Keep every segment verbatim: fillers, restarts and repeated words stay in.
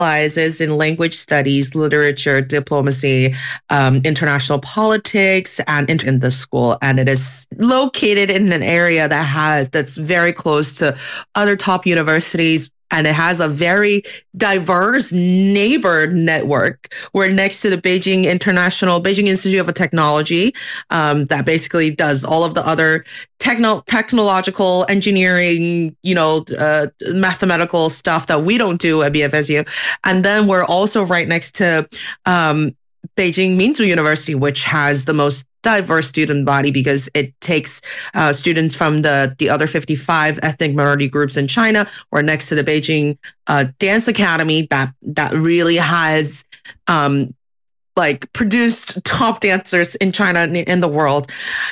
specializes in language studies, literature, diplomacy, um, international politics, and in, in the school. And it is located in an area that has that's very close to other top universities. And it has a very diverse neighbor network. We're next to the Beijing International, Beijing Institute of Technology, um, that basically does all of the other techno, technological, engineering, you know, uh, mathematical stuff that we don't do at B F S U. And then we're also right next to um, Beijing Minzu University, which has the most diverse student body because it takes uh, students from the, the other fifty-five ethnic minority groups in China. We're next to the Beijing uh, Dance Academy that that really has um, like produced top dancers in China and in the world.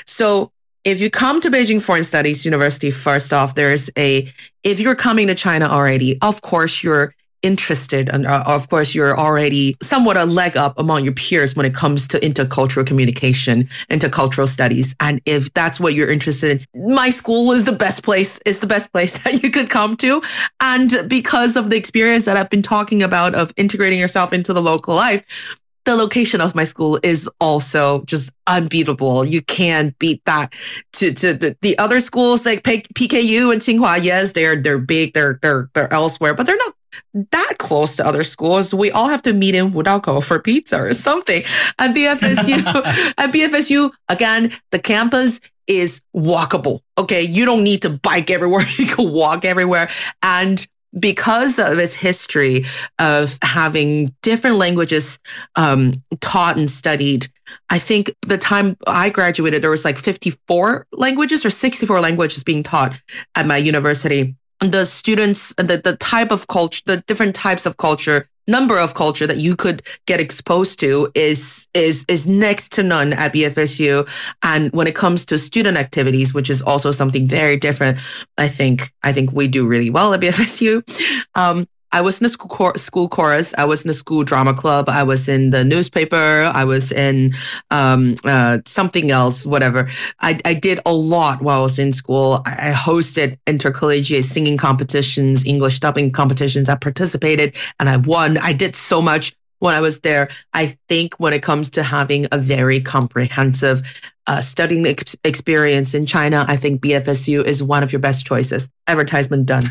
So if you come to Beijing Foreign Studies University, first off, there's a, if you're coming to China already, of course, you're interested and uh, of course you're already somewhat a leg up among your peers when it comes to intercultural communication, intercultural studies. And if that's what you're interested in, my school is the best place, is the best place that you could come to. And because of the experience that I've been talking about of integrating yourself into the local life, the location of my school is also just unbeatable. You can't beat that. To to the, the other schools like P K U and Tsinghua, yes, they're they're big, they're they're they're elsewhere, but they're not that close to other schools. We all have to meet in Wudaoko for pizza or something. At B F S U, at B F S U, again, the campus is walkable. Okay, you don't need to bike everywhere. You can walk everywhere. And because of its history of having different languages um, taught and studied, I think the time I graduated, there was like fifty-four languages or sixty-four languages being taught at my university. The students, the, the type of culture, the different types of culture, number of culture that you could get exposed to is is is next to none at B F S U. And when it comes to student activities, which is also something very different, I think I think we do really well at B F S U. Um, I was in the school, chor- school chorus. I was in the school drama club. I was in the newspaper. I was in um, uh, something else, whatever. I, I did a lot while I was in school. I hosted intercollegiate singing competitions, English dubbing competitions. I participated and I won. I did so much when I was there. I think when it comes to having a very comprehensive uh, studying ex- experience in China, I think B F S U is one of your best choices. Advertisement done.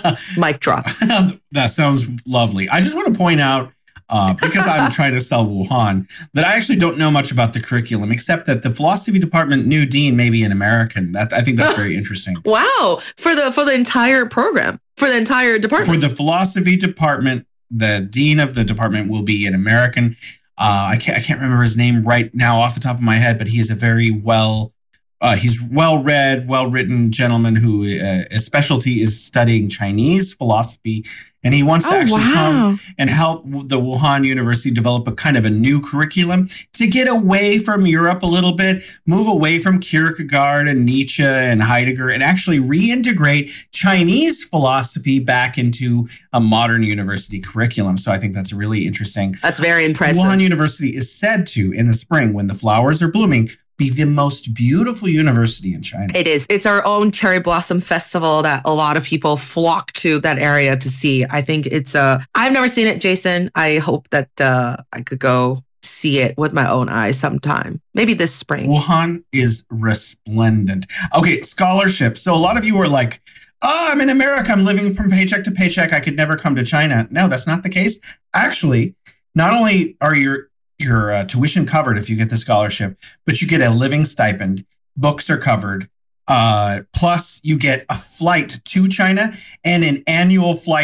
Mic drop. That sounds lovely. I just want to point out, uh, because I'm trying to sell Wuhan, that I actually don't know much about the curriculum, except that the philosophy department new dean may be an American. That I think that's very interesting. Wow. For the for the entire program, for the entire department. For the philosophy department, the dean of the department will be an American. Uh, I can't I can't remember his name right now off the top of my head, but he is a very well, uh, he's well-read, well-written gentleman who uh, his specialty is studying Chinese philosophy, and he wants to oh, actually wow. come and help the Wuhan University develop a kind of a new curriculum to get away from Europe a little bit, move away from Kierkegaard and Nietzsche and Heidegger, and actually reintegrate Chinese philosophy back into a modern university curriculum. So I think that's really interesting. That's very impressive. Wuhan University is said to, in the spring, when the flowers are blooming, be the most beautiful university in China. It is. It's our own cherry blossom festival that a lot of people flock to that area to see. I think it's uh I've never seen it, Jason. I hope that uh, I could go see it with my own eyes sometime. Maybe this spring. Wuhan is resplendent. Okay, scholarship. So a lot of you were like, oh, I'm in America. I'm living from paycheck to paycheck. I could never come to China. No, that's not the case. Actually, not only are your your uh, tuition covered if you get the scholarship, but you get a living stipend. Books are covered. Uh, plus, you get a flight to China and an annual flight